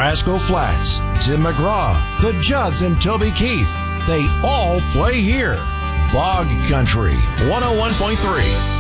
Brasco Flats, Tim McGraw, the Judds and Toby Keith. They all play here. Bog Country 101.3.